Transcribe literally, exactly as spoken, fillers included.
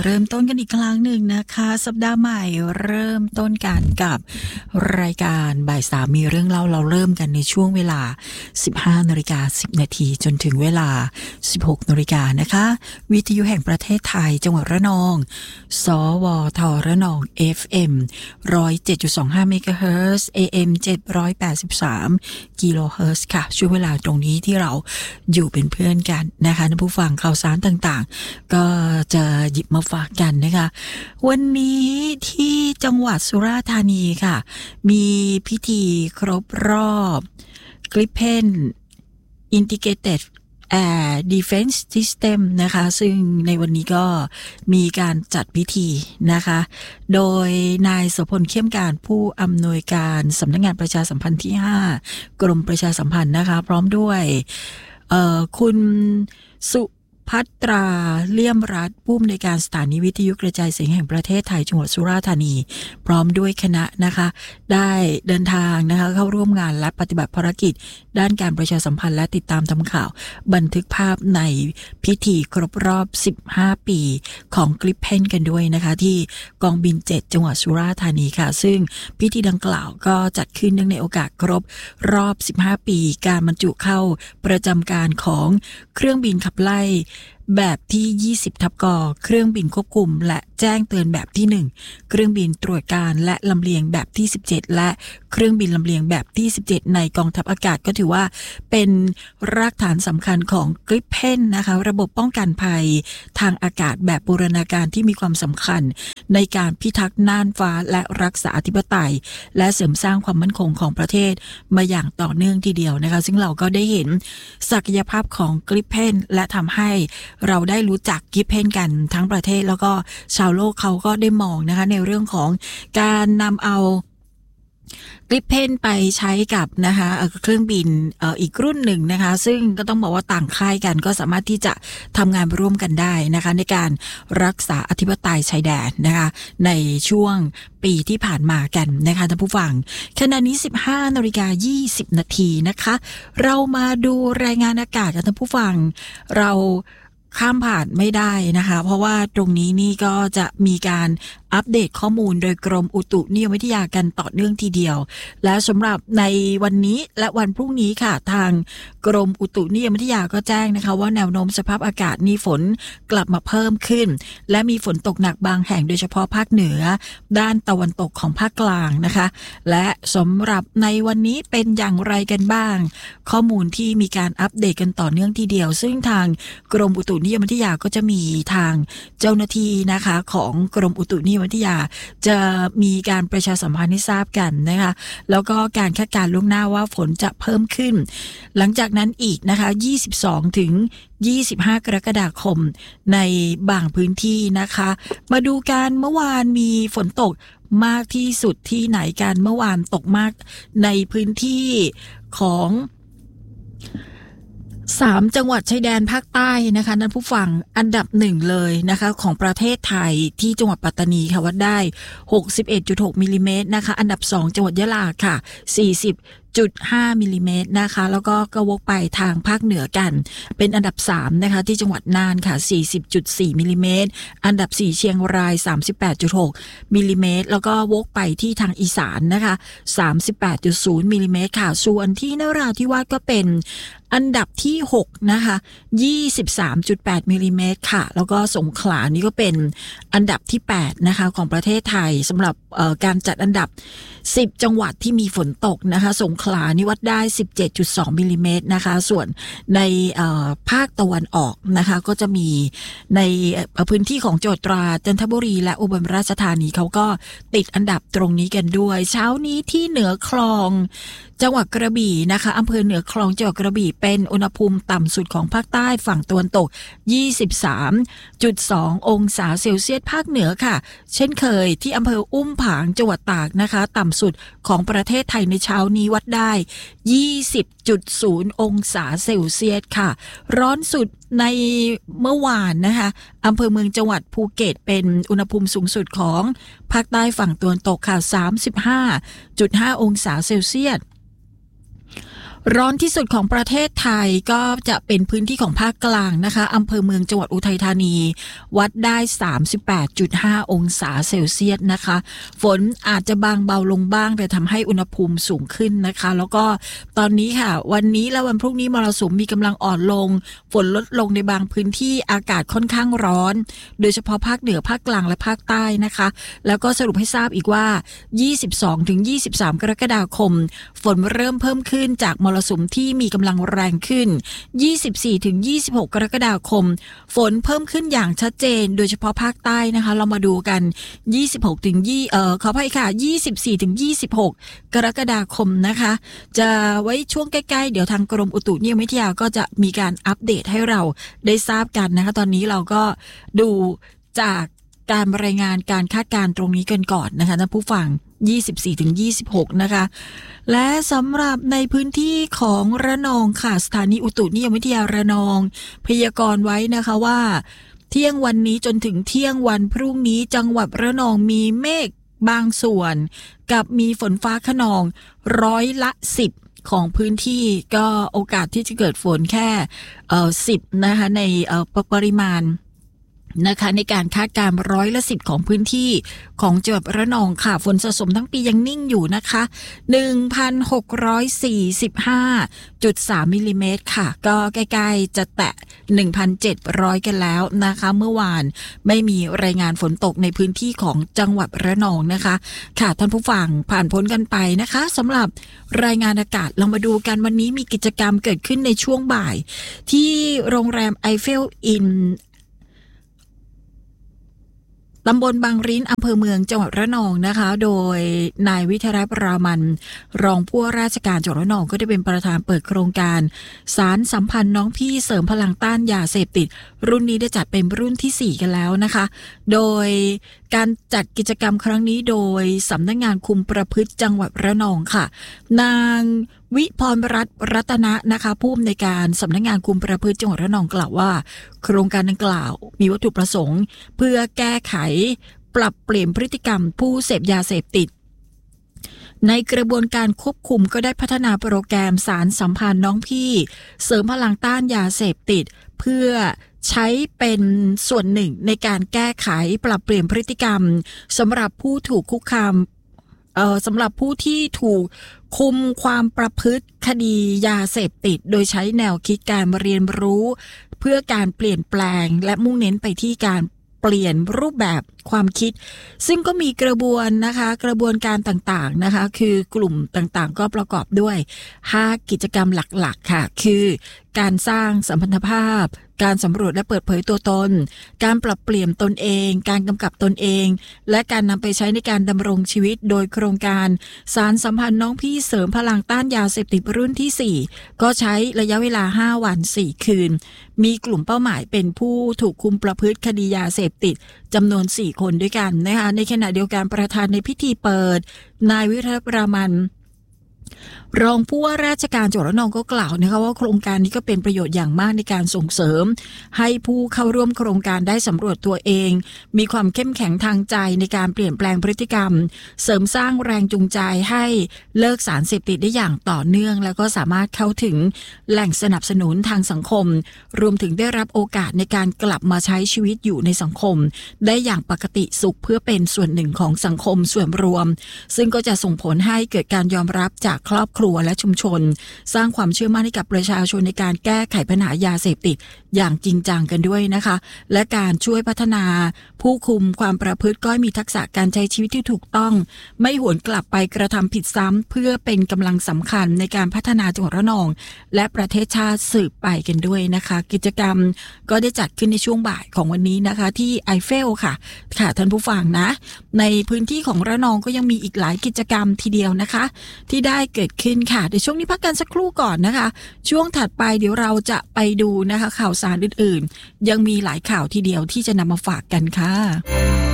เริ่มต้นกันอีกครั้งหนึ่งนะคะสัปดาห์ใหม่เริ่มต้นกันกับรายการบ่ายสามมีเรื่องเล่าเราเริ่มกันในช่วงเวลา สิบห้านาฬิกาสิบนาทีจนถึงเวลา สิบหกนาฬิกานะคะวิทยุแห่งประเทศไทยจังหวัดระนองสวทระนอง เอฟ เอ็ม หนึ่งศูนย์เจ็ดจุดสองห้า เมกะเฮิรตซ์ เอ เอ็ม เจ็ดร้อยแปดสิบสาม กิโลเฮิรตซ์ค่ะช่วงเวลาตรงนี้ที่เราอยู่เป็นเพื่อนกันนะคะท่านผู้ฟังข่าวสารต่างๆก็จะหยิบมาฝากกันนะคะวันนี้ที่จังหวัดสุราษฎร์ธานีค่ะมีพิธีครบรอบ Gripen Integrated Air Defense System นะคะซึ่งในวันนี้ก็มีการจัดพิธีนะคะโดยนายโสพลเข้มการผู้อำนวยการสำนักงานประชาสัมพันธ์ที่ห้ากรมประชาสัมพันธ์นะคะพร้อมด้วยเอ่อคุณสุพัตราเลี่ยมรัฐผู้อำนวยการสถานีวิทยุกระจายเสียงแห่งประเทศไทยจังหวัดสุราษฎร์ธานีพร้อมด้วยคณะนะคะได้เดินทางนะคะเข้าร่วมงานและปฏิบัติภารกิจด้านการประชาสัมพันธ์และติดตามทำข่าวบันทึกภาพในพิธีครบรอบสิบห้าปีของกริปเพนกันด้วยนะคะที่กองบินเจ็ดจังหวัดสุราษฎร์ธานีค่ะซึ่งพิธีดังกล่าวก็จัดขึ้นเนื่องในโอกาสครบรอบสิบห้าปีการบรรจุเข้าประจำการของเครื่องบินขับไล่แบบที่ยี่สิบทับกเครื่องบินควบคุมและแจ้งเตือนแบบที่หนึ่งเครื่องบินตรวจการและลำเลียงแบบที่สิบเจ็ดและเครื่องบินลำเลียงแบบที่สิบเจ็ดในกองทัพอากาศก็ถือว่าเป็นรากฐานสำคัญของกริปเพนนะคะระบบป้องกันภัยทางอากาศแบบบูรณาการที่มีความสำคัญในการพิทักษ์น่านฟ้าและรักษาอธิปไตยและเสริมสร้างความมั่นคงของประเทศมาอย่างต่อเนื่องทีเดียวนะคะซึ่งเราก็ได้เห็นศักยภาพของกริปเพนและทำให้เราได้รู้จักกริปเพนกันทั้งประเทศแล้วก็ชาวโลกเขาก็ได้มองนะคะในเรื่องของการนำเอากริปเพนไปใช้กับนะคะเครื่องบินอีกรุ่นหนึ่งนะคะซึ่งก็ต้องบอกว่าต่างค่ายกันก็สามารถที่จะทำงานร่วมกันได้นะคะในการรักษาอธิปไตยชายแดนนะคะในช่วงปีที่ผ่านมากันนะคะท่านผู้ฟังขณะนี้ สิบห้านาฬิกายี่สิบนาทีนะคะเรามาดูรายงานอากาศกันท่านผู้ฟังเราข้ามผ่านไม่ได้นะคะเพราะว่าตรงนี้นี่ก็จะมีการอัปเดตข้อมูลโดยกรมอุตุนิยมวิทยากันต่อเนื่องทีเดียวและสำหรับในวันนี้และวันพรุ่งนี้ค่ะทางกรมอุตุนิยมวิทยาก็แจ้งนะคะว่าแนวโน้มสภาพอากาศมีฝนกลับมาเพิ่มขึ้นและมีฝนตกหนักบางแห่งโดยเฉพาะภาคเหนือด้านตะวันตกของภาคกลางนะคะและสำหรับในวันนี้เป็นอย่างไรกันบ้างข้อมูลที่มีการอัปเดตกันต่อเนื่องทีเดียวซึ่งทางกรมอุตุนิยมวิทยาก็จะมีทางเจ้าหน้าที่นะคะของกรมอุตุนิยมวิทยาจะมีการประชาสัมพันธ์ให้ทราบกันนะคะแล้วก็การคาดการณ์ล่วงหน้าว่าฝนจะเพิ่มขึ้นหลังจากนั้นอีกนะคะยี่สิบสองถึงยี่สิบห้ากรกฎาคมในบางพื้นที่นะคะมาดูการเมื่อวานมีฝนตกมากที่สุดที่ไหนกันเมื่อวานตกมากในพื้นที่ของสามจังหวัดชายแดนภาคใต้นะคะท่านผู้ฟังอันดับหนึ่งเลยนะคะของประเทศไทยที่จังหวัดปัตตานีค่ะวัดได้ หกสิบเอ็ดจุดหก มิลลิเมตรนะคะอันดับสองจังหวัดยะลาค่ะ สี่สิบจุดห้า มิลลิเมตรนะคะแล้วก็กระวกไปทางภาคเหนือกันเป็นอันดับสามนะคะที่จังหวัดน่านค่ะ สี่สิบจุดสี่ มิลลิเมตรอันดับสี่เชียงราย สามสิบแปดจุดหก มิลลิเมตรแล้วก็วกไปที่ทางอีสานนะคะ สามสิบแปดจุดศูนย์ มิลลิเมตรค่ะส่วนที่นราธิวาสก็เป็นอันดับที่หกนะคะ ยี่สิบสามจุดแปด มิลลิเมตรค่ะแล้วก็สงขลานี่ก็เป็นอันดับที่แปดนะคะของประเทศไทยสำหรับการจัดอันดับสิบจังหวัดที่มีฝนตกนะคะสงขลานี่วัดได้ สิบเจ็ดจุดสอง มิลลิเมตรนะคะส่วนในภาคตะวันออกนะคะก็จะมีในพื้นที่ของจังหวัดตราดจันทบุรีและอุบลราชธานีเขาก็ติดอันดับตรงนี้กันด้วยเช้านี้ที่เหนือคลองจังหวัดกระบี่นะคะอำเภอเหนือคลองจังหวัดกระบี่เป็นอุณหภูมิต่ำสุดของภาคใต้ฝั่งตะวันตก ยี่สิบสามจุดสอง องศาเซลเซียสภาคเหนือค่ะเช่นเคยที่อำเภออุ้มผางจังหวัดตากนะคะต่ำสุดของประเทศไทยในเช้านี้วัดได้ ยี่สิบจุดศูนย์ องศาเซลเซียสค่ะร้อนสุดในเมื่อวานนะคะอำเภอเมืองจังหวัดภูเก็ตเป็นอุณหภูมิสูงสุดของภาคใต้ฝั่งตะวันตกค่ะ สามสิบห้าจุดห้า องศาเซลเซียสร้อนที่สุดของประเทศไทยก็จะเป็นพื้นที่ของภาคกลางนะคะอำเภอเมืองจังหวัดอุทัยธานีวัดได้ สามสิบแปดจุดห้า องศาเซลเซียสนะคะฝนอาจจะบางเบาลงบ้างแต่ทำให้อุณหภูมิสูงขึ้นนะคะแล้วก็ตอนนี้ค่ะวันนี้และวันพรุ่งนี้มรสุมมีกำลังอ่อนลงฝนลดลงในบางพื้นที่อากาศค่อนข้างร้อนโดยเฉพาะภาคเหนือภาคกลางและภาคใต้นะคะแล้วก็สรุปให้ทราบอีกว่า ยี่สิบสองถึงยี่สิบสาม กรกฎาคมฝนเริ่มเพิ่มขึ้นจากมรสุมที่มีกำลังแรงขึ้น ยี่สิบสี่ถึงยี่สิบหก กรกฎาคมฝนเพิ่มขึ้นอย่างชัดเจนโดยเฉพาะภาคใต้นะคะเรามาดูกันยี่สิบหกถึงยี่เอ่อขออภัยค่ะยี่สิบสี่ถึงยี่สิบหกกรกฎาคมนะคะจะไว้ช่วงใกล้ๆเดี๋ยวทางกรมอุตุนิยมวิทยาก็จะมีการอัปเดตให้เราได้ทราบกันนะคะตอนนี้เราก็ดูจากการรายงานการคาดการณ์ตรงนี้กันก่อนนะคะท่านผู้ฟัง ยี่สิบสี่ถึงยี่สิบหก นะคะและสำหรับในพื้นที่ของระนองค่ะสถานีอุตุนิยมวิทยาระนองพยากรณ์ไว้นะคะว่าเที่ยงวันนี้จนถึงเที่ยงวันพรุ่งนี้จังหวัดระนองมีเมฆบางส่วนกับมีฝนฟ้าคะนองร้อยละสิบของพื้นที่ก็โอกาสที่จะเกิดฝนแค่เอ่อสิบนะคะในเอ่อปริมาณนะคะในการคาดการณ์ร้อยละสิบของพื้นที่ของจังหวัดระนองค่ะฝนสะสมทั้งปียังนิ่งอยู่นะคะ หนึ่งพันหกร้อยสี่สิบห้าจุดสาม มิลลิเมตรค่ะก็ใกล้ๆจะแตะ หนึ่งพันเจ็ดร้อย กันแล้วนะคะเมื่อวานไม่มีรายงานฝนตกในพื้นที่ของจังหวัดระนองนะคะค่ะท่านผู้ฟังผ่านพ้นกันไปนะคะสำหรับรายงานอากาศเรามาดูกันวันนี้มีกิจกรรมเกิดขึ้นในช่วงบ่ายที่โรงแรมไอเฟลอินตำบลบางริ้นอำเภอเมืองจังหวัดระนองนะคะโดยนายวิทยาปรามันรองผู้ว่าราชการจังหวัดระนองก็ได้เป็นประธานเปิดโครงการสารสัมพันธ์น้องพี่เสริมพลังต้านยาเสพติดรุ่นนี้ได้จัดเป็นรุ่นที่สี่กันแล้วนะคะโดยการจัดกิจกรรมครั้งนี้โดยสำนักงานคุมประพฤติจังหวัดระนองค่ะนางวิพรรัตน์รัตนะนะคะผู้อำนวยการสำนักงานคุมประพฤติจังหวัดระนองกล่าวว่าโครงการดังกล่าวมีวัตถุประสงค์เพื่อแก้ไขปรับเปลี่ยนพฤติกรรมผู้เสพยาเสพติดในกระบวนการควบคุมก็ได้พัฒนาโปรแกรมสารสัมพันธ์น้องพี่เสริมพลังต้านยาเสพติดเพื่อใช้เป็นส่วนหนึ่งในการแก้ไขปรับเปลี่ยนพฤติกรรมสำหรับผู้ถูกคุกคามเอ่อสำหรับผู้ที่ถูกคุมความประพฤติคดียาเสพติดโดยใช้แนวคิดการเรียนรู้เพื่อการเปลี่ยนแปลงและมุ่งเน้นไปที่การเปลี่ยนรูปแบบความคิดซึ่งก็มีกระบวนนะคะกระบวนการต่างๆนะคะคือกลุ่มต่างๆก็ประกอบด้วยห้ากิจกรรมหลักๆค่ะคือการสร้างสัมพันธภาพการสำรวจและเปิดเผยตัวตนการปรับเปลี่ยนตนเองการกำกับตนเองและการนำไปใช้ในการดำรงชีวิตโดยโครงการสารสัมพันธ์น้องพี่เสริมพลังต้านยาเสพติดรุ่นที่สี่ก็ใช้ระยะเวลาห้าวันสี่คืนมีกลุ่มเป้าหมายเป็นผู้ถูกคุมประพฤติคดียาเสพติดจำนวนสี่คนด้วยกันนะคะในขณะเดียวกันประธานในพิธีเปิดนายวิทยาปรามันรองผู้ว่าราชการจังหวัดระนองก็กล่าวนะคะว่าโครงการนี้ก็เป็นประโยชน์อย่างมากในการส่งเสริมให้ผู้เข้าร่วมโครงการได้สำรวจตัวเองมีความเข้มแข็งทางใจในการเปลี่ยนแปลงพฤติกรรมเสริมสร้างแรงจูงใจให้เลิกสารเสพติดได้อย่างต่อเนื่องแล้วก็สามารถเข้าถึงแหล่งสนับสนุนทางสังคมรวมถึงได้รับโอกาสในการกลับมาใช้ชีวิตอยู่ในสังคมได้อย่างปกติสุขเพื่อเป็นส่วนหนึ่งของสังคมส่วนรวมซึ่งก็จะส่งผลให้เกิดการยอมรับจากครอบครัวและชุมชนสร้างความเชื่อมั่นให้กับประชาชนในการแก้ไขปัญหายาเสพติดอย่างจริงจังกันด้วยนะคะและการช่วยพัฒนาผู้คุมความประพฤติก็มีทักษะการใช้ชีวิตที่ถูกต้องไม่หวนกลับไปกระทำผิดซ้ำเพื่อเป็นกำลังสำคัญในการพัฒนาจังหวัดระนองและประเทศชาติสืบไปกันด้วยนะคะกิจกรรมก็ได้จัดขึ้นในช่วงบ่ายของวันนี้นะคะที่ไอเฟลค่ะค่ะท่านผู้ฟังนะในพื้นที่ของระนองก็ยังมีอีกหลายกิจกรรมทีเดียวนะคะที่ได้เกิดขึ้นค่ะเดี๋ยวช่วงนี้พักกันสักครู่ก่อนนะคะช่วงถัดไปเดี๋ยวเราจะไปดูนะคะข่าวสารอื่นๆยังมีหลายข่าวทีเดียวที่จะนำมาฝากกันค่ะ